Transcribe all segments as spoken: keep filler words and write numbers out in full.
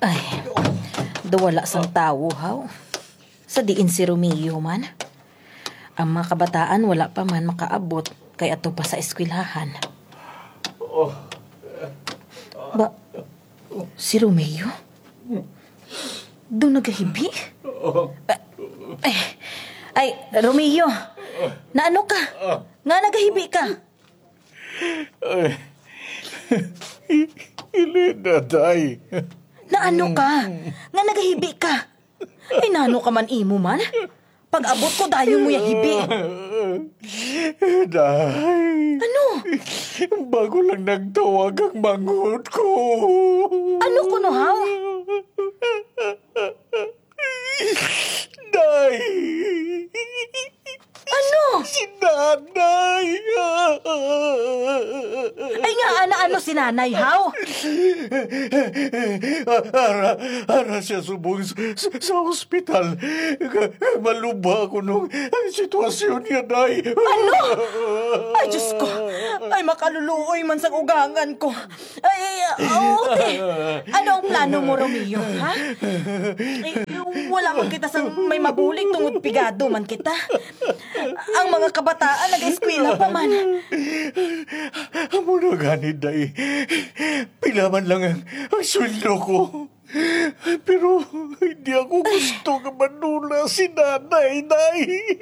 Ay, dawala sang tawo, haw. Sa diin si Romeo man. Ang mga kabataan wala pa man makaabot kay ato pa sa eskwelahan. Ba, si Romeo? Doon nagahibi? Ay, ay, Romeo, naano ka? Nga nagahibi ka? Ay, Elena, day. Naano ka? Nga nagahibi ka? Ay, naano ka man imo man? Pag-abot ko, dayon mo yung hibi. Day. Ano? Bago lang nagtawag ang manghod ko. Ano ko no, haw? Day. Ano? Si nanay. Ay nga, ana-ano si nanay, haw? Ara, ara siya subong sa, sa ospital. Maluba ako nung sitwasyon niya, day. Ano? Ay, Diyos ko. Ay, makaluluoy man sa ugangan ko. Ay, okay. Ano ang plano mo, Romeo, ha? Ay, wala man kita sa may mabulig tungod pigado man kita. Ang mga kabataan nag-eskwela pa man. Amo na ganit, day. Pilaman lang ang, ang sweldo ko. Pero hindi ako gusto ka manula si nanay, day.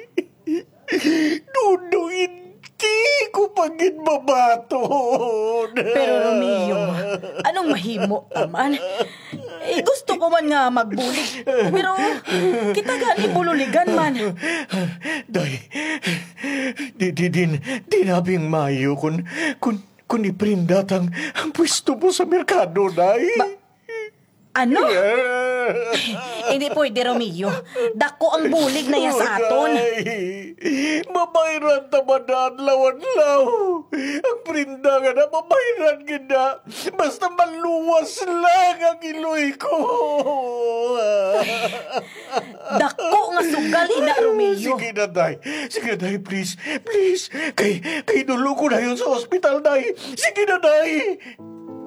Nunong hindi ko pagin mabaton. Pero Romeo, anong mahimo taman? Eh, gusto ko man nga magbulig. Pero kita gani bululigan man. Day, di, di, din, dinabing mayo kung, kung, kung iprindat ang, ang pwesto mo sa merkado, day. Ba- Ano? Hindi pwede, Romeo. Dako ang bulig na yan sa aton. Mabayran tamadaan lawan-law. Ang prinda nga na mabayran gina. Basta maluwas lang ang iloy ko. Dako nga sugal, ina, Romeo. Sige na, day. Sige, day, please. Please. Kay, kay dulo ko na yun sa ospital, day. Sige na, day.